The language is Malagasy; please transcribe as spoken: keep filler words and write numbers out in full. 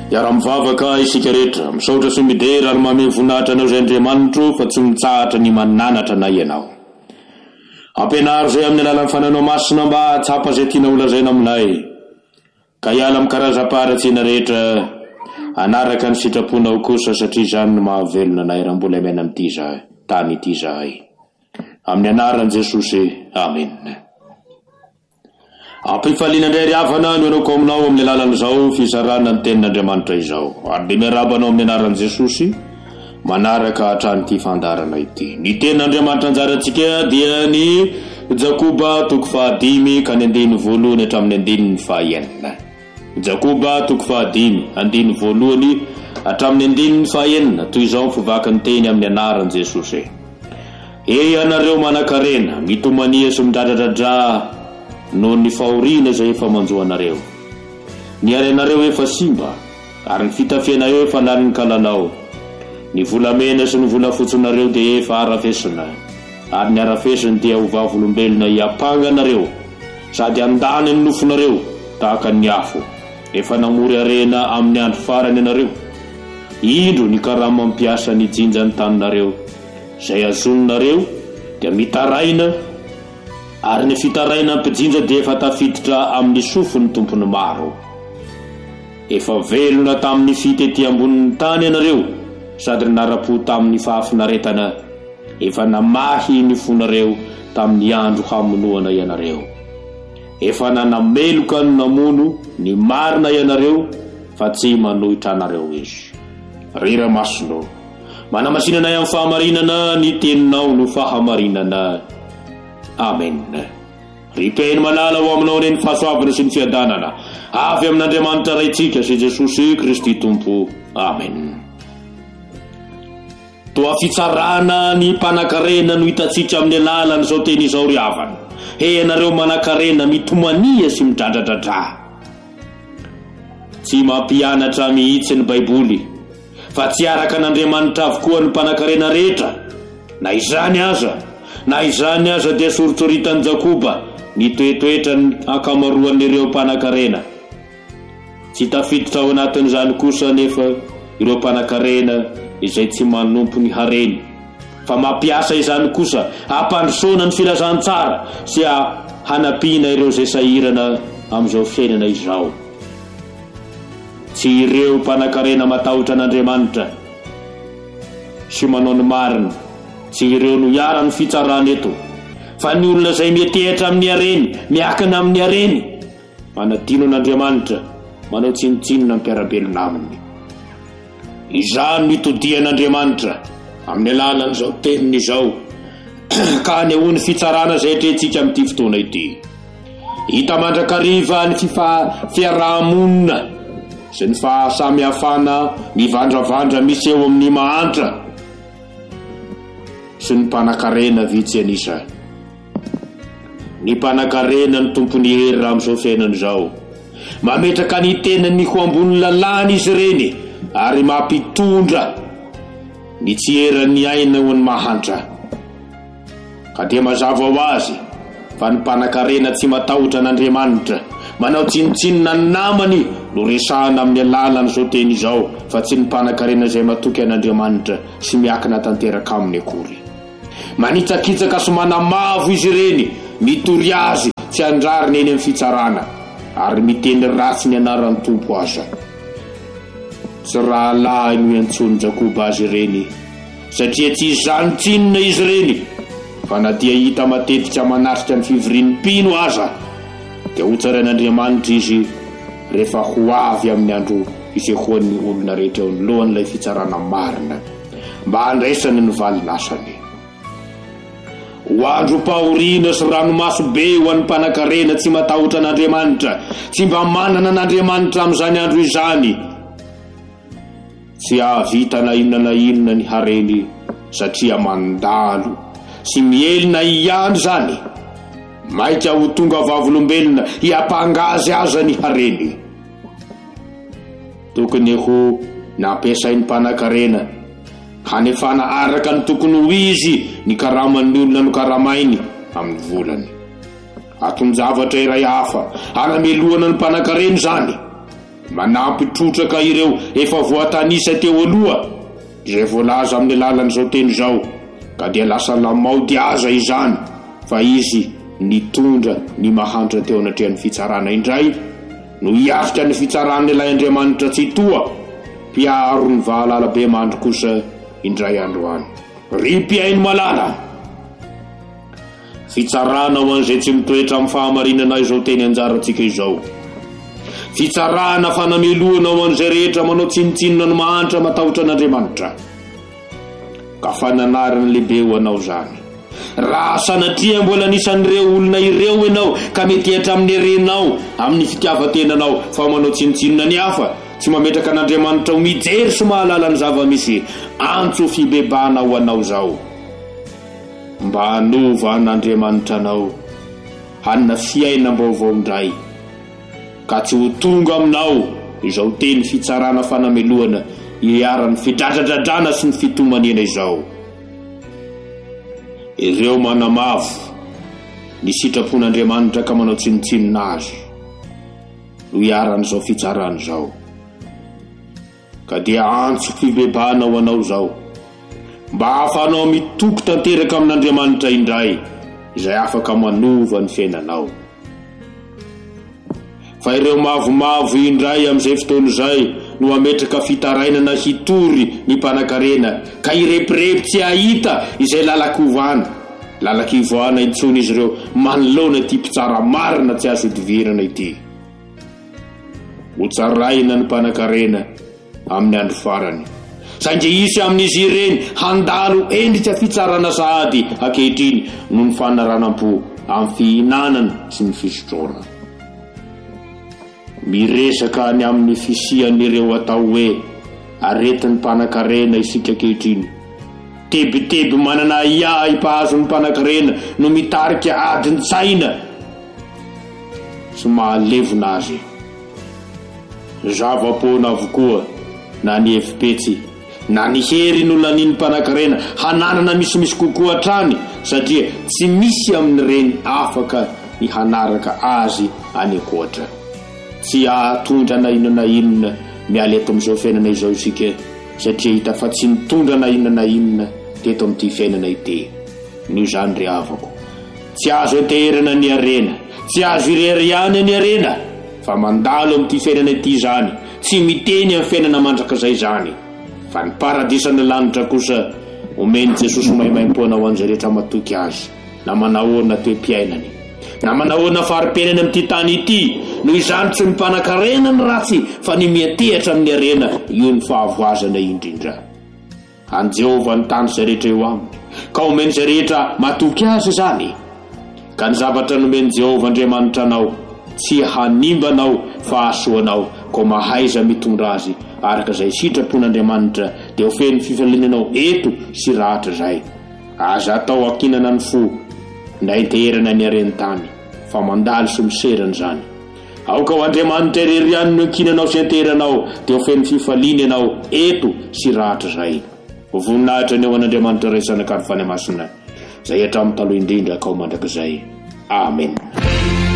Yaramvavaka isika rehetra misaotra sy midera ary manome voninahitra anao zay Andriamanitro fa tsy mitsahatra ny mananatra na ianao. Ampianaro zay amin'ny alalan'ny fananao masina mba hatsapa zay tiana holazaina aminay. Ka hiala amin'ny karazam-paharatsiana rehetra anaraka ny sitraponao kosa satria izany no mahavelona anay raha mbola miaina amin'ity izahay, tany ity izahay. Amin'ny anaran'i Jesosy, amen. Ampifaliana indray ry havana no ianao ko aminao amin'ny alalan'izao fisarana ny tenin'Andriamanitra izao. Ary dia miarabanao amin'ny anaran'i Jesosy manaraka hatrany ity fandarana ity. Ny tenin'Andriamanitra anjarantsika dia ny Jakoba toko fahadimy ka ny andiny voalohany hatramin'ny andiny fahaenina. Jakoba toko fahadimy andiny voalohany hatramin'ny andiny fahaenina. Toy izao ny fivakan'ny teny amin'ny anaran'i Jesosy. Ey anareo manan-karena, mitomania sy midradradradra noho ny fahoriana izay efa manjo anareo. Ny arenareo efa simba, ary ny fitafianareo efa lany ny kalalao. Ny volamena sy ny volafotsonareo dia efa arafesina, ary ny arafesiny dia ho vavolombelona hiapanga anareo, sady andany ny nofonareo tahaka ny afo. Efa namory arena amin'ny andro farany anareo. Indro ny karama mampiasa ny jinja ny taninareo, izay azoninareo dia mitaraina, ary ny fitaraina ampijinja dia efa tafiditra amin'ny sofiny tompony maro. Efa velona tamin'ny fitety ambonin'ny tany ianareo, sady nara-po tamin'ny fahafinaretana. Efa namahy ny fonareo tamin'ny andro hamonoana ianareo. Efa nanameloka ny namono ny marina ianareo, fa tsy manohitra anareo izy. Rira masonao, manamasinanay amin'ny fahamarinana ny teninao no fahamarinana. Amen. Ripeny malala ho aminao ny fahasoavana sy ny fiadanana avy amin'Andriamanitra raitsika sy Jesosy Kristy Tompo. Amen. Toa fitsarana ny mpanan-karena no hitatsika amin'ny alalan' izao teny izao ry havana. He ianareo manan-karena mitomania sy midradradradra. Tsy mampianatra mihitsy ny Baiboly, fa tsy araka an'Andriamanitra avokoa ny mpanan-karena rehetra. Na izany aza, na izany aza dia soritsoritany Jakoba ny toetoetra ny akamaroan'ireo mpanan-karena. Tsy tafiditra ao anatin'izany kosa nefa ireo mpanan-karena izay tsy manompo ny hareny, fa mampiasa izany kosa hampandrosoana ny filazantsara sy hanampiana ireo izay sahirana amin'izao fiainana izao. Tsy ireo mpanan-karena matahotra an'Andriamanitra sy manao ny marina, tsy ireo no hiara ny fitsarana eto, fa ny olona izay mietehitra amin'ny hareny, miakana amin'ny hareny, manadino an'Andriamanitra, manao tsinotsinona ny mpiarabelona aminy. Izany mitodian'Andriamanitra amin'ny alalan'izao teniny izao ka nehoany fitsarana izay atrentsika amin'ity fotoana ity. Hita mandrakariva ny fiarahamonina sy ny fahasamihafana ny vandravandra misy eo amin'ny mahantra sy ny mpanan-karena vitsy anisa. Ny mpanan-karena ny tompony hery raha amin'izao fiainana izao, mametraka ny tenany ho ambony lalàna izy ireny, ary mampitondra ny tsy eran'ny aina ho ny mahantra. Ka dia mazava ho azy fa ny mpanan-karena tsy matahotra an'Andriamanitra, manao tsinotsinona ny namany no resahana amin'ny alalan'izao teny izao, fa tsy ny mpanan-karena izay matoky an'Andriamanitra sy miakina tanteraka aminy akory. Manitsakitsaka sy manamavo izy ireny, mitory azy tsy andrariny eny amin'ny fitsarana, ary miteny ratsy ny anaran'ny tompo aza. Tsy raha lahy no iantsony Jakoba azy ireny, satria tsy zanotsinona izy ireny, fa na dia hita matetika manatrika ny fivorian'ny mpino aza, dia ho tsarain'Andriamanitra izy rehefa ho avy amin'ny andro isehoan'ny olona rehetra eo anoloan'ilay fitsarana marina, mba handraisany ny valinasany. Ho andro pahoriana sy ranomaso be ho an'ny mpanan-karena tsy matahotra an'Andriamanitra, tsy mba manana an'Andriamanitra amin'izany andro izany. Tsy ahavita na inona na inona ny hareny, satria mandalo sy mielina iandro zany, maika ho tonga vavolombelona hiampangazy aza ny hareny. Tokony ho nampiasain'ny mpanan-karena hanefana araka ny tokony ho izy ny karaman'ny olona no karamainy amin'ny volany. Aton-javatra iray hafa hanamelohana ny mpanan-karena zany, manampitrotraka ireo efa voatanisa teo aloha izay voalaza amin'ny alalan'izao teny izao, ka dia lasa lamaody aza izany fa izy nitondra ny mahantra teo anatrehan'ny fitsarana indray no hiafika ny fitsarana ilay Andriamanitra tsy toa mpiaro ny vahalala be mandro kosa indray androany. Ry mpiaino malala, fitsarana ho an'izay tsy mitoetra amin'ny fahamarinana izao teny anjarantsika izao. Fitsarana fanameloana ho an'izay rehetra manao tsinitsinona ny mahantra matahotra an'Andriamanitra. Ka fananarana lehibe ho anao zany. Raha sanatria mbola nisan'ireo olona ireo ianao ka mety hatramin'ny herenao amin'ny fitiavan-tenanao fa manao tsinitsinona ny hafa, tsy mametraka an'Andriamanitra ho mijery sy mahalala ny zava-misy, antso fibebana ho anao zao. Mba hanova an'Andriamanitra anao hanana fiainam-baovao indray, ka tsy ho tonga aminao izao teny fitsarana fanameloana hiaran'ny fidradradradrana sy ny fitomanena izao. Ireo manamavo ny sitrapon'Andriamanitra ka manao tsinitsinona azy no hiaran'izao fitsarana izao, ka dia antso fibebana ho anao zao mba hafanao mitoko tanteraka amin'Andriamanitra indray izay afaka manova ny fiainanao. Fa ireo mavomavo indray amin'izay fotoana izay no ametraka fitarainana hitory ny mpanan-karena ka irepirepy tsy ahita izay lalakovana lalakivoana intsony izy ireo manoloana ty mpitsara marina tsy azo idivirana ity. Ho tsaraina ny mpanan-karena amin'ny andro farany, saingy isy amin'izy ireny handalo endrika fitsarana sahady ankehitriny no ny fanaranam-po amin'ny fihinanana sy ny fisotroana. Miresaka ny amin'ny fisian'ireo atao hoe aretin'ny mpanan-karena isika ankehitriny. Tebiteby manana ia hipahazo ny mpanan-karena no mitarika adiny tsaina sy mahalevona azy. Zava-pona avokoa na ny efipetsy na ny hery no laniny mpanan-karena hananana misimisy kokoa hatrany, satria tsy misy amin'ny reny afaka ny hanaraka azy any ankoatra. Tsy ahatondra na inona na inona miala eto amin'izao fiainana izao isika, satria hita fa tsy nitondra na inona na inona teto amin'ity fiainana ity. Noho izany ry havako, tsy azo aterana ny arena, tsy azo ireriany ny arena, fa mandalo amin'ity fiainana ity zany, tsy miteny amin'ny fiainana mandrakizay zany. Fa ny paradisan'ny lanitra kosa omeny Jesosy maimaim-poana ho an'izay rehetra matoky azy, na manahoana toe-piainany, na manahoana fari-piainany amin'ity tany ity. Noho izany tsy mimpanan-karena ny ratsy fa ny miatehatra amin'ny arena, io ny fahavoazana indrindra. An Jehovah ny tany izay rehetra eo aminy, ka omeny izay rehetra matoky azy zany. Ka ny zavatra nomeny Jehovah Andriamanitra anao tsy hanimbanao fa asoanao, ko mahaiza mitondra azy araka izay sitrapon'Andriamanitra dia ho feno fifalinanao eto sy rahatra izay. Aza atao akinana ny fo na hiterana ny areni-tany, fa mandalo sy miserana zany. Aoka ho Andriamanitra irery ihany no akinanao sy ateranao dia ho feno fifaliana ianao eto sy rahatra izay. Ho voninahitra ny ao an'Andriamanitra ray zanakary fany masina, izay hatramin'ny taloha indrindra ka ho mandrakizay. Amen.